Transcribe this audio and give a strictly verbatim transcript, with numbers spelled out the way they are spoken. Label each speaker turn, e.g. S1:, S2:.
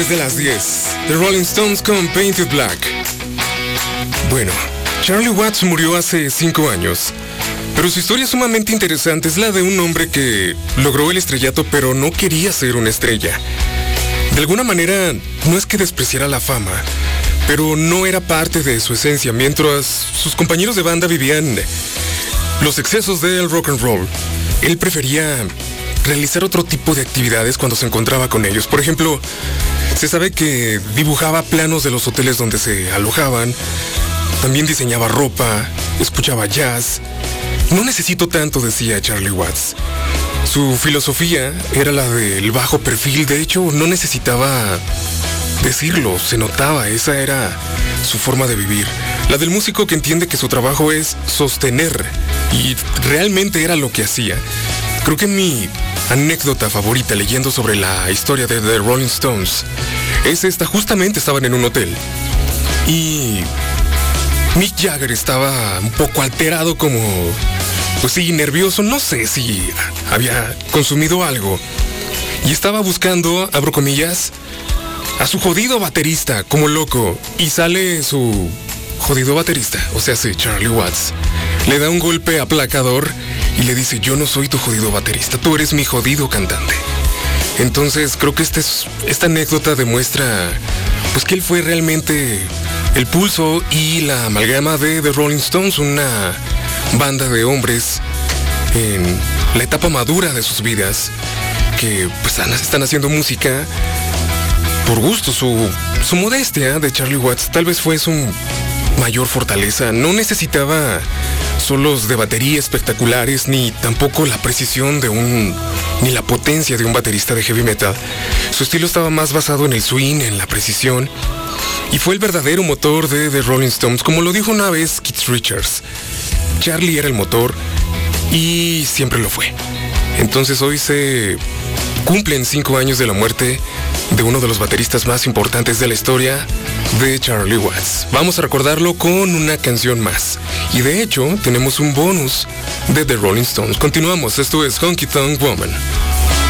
S1: De las diez, The Rolling Stones con Painted Black. Bueno, Charlie Watts murió hace cinco años, pero su historia sumamente interesante es la de un hombre que logró el estrellato pero no quería ser una estrella. De alguna manera, no es que despreciara la fama, pero no era parte de su esencia, mientras sus compañeros de banda vivían los excesos del rock and roll. Él prefería realizar otro tipo de actividades cuando se encontraba con ellos. Por ejemplo, se sabe que dibujaba planos de los hoteles donde se alojaban, también diseñaba ropa, escuchaba jazz. No necesito tanto, decía Charlie Watts. Su filosofía era la del bajo perfil, de hecho no necesitaba decirlo, se notaba, esa era su forma de vivir. La del músico que entiende que su trabajo es sostener, y realmente era lo que hacía. Creo que mi anécdota favorita leyendo sobre la historia de The Rolling Stones es esta. Justamente estaban en un hotel y Mick Jagger estaba un poco alterado, como, pues sí, nervioso, no sé si había consumido algo, y estaba buscando, abro comillas, a su jodido baterista, como loco, y sale su jodido baterista, o sea, sí, Charlie Watts, le da un golpe aplacador y le dice: yo no soy tu jodido baterista, tú eres mi jodido cantante. Entonces creo que este es, esta anécdota demuestra pues que él fue realmente el pulso y la amalgama de The Rolling Stones, una banda de hombres en la etapa madura de sus vidas que pues están haciendo música por gusto. Su, su modestia de Charlie Watts tal vez fue su mayor fortaleza. No necesitaba solos de batería espectaculares, ni tampoco la precisión de un, ni la potencia de un baterista de heavy metal. Su estilo estaba más basado en el swing, en la precisión, y fue el verdadero motor de The Rolling Stones. Como lo dijo una vez Keith Richards, Charlie era el motor y siempre lo fue. Entonces hoy se cumplen cinco años de la muerte de uno de los bateristas más importantes de la historia, de Charlie Watts. Vamos a recordarlo con una canción más. Y de hecho, tenemos un bonus de The Rolling Stones. Continuamos, esto es Honky Tonk Woman.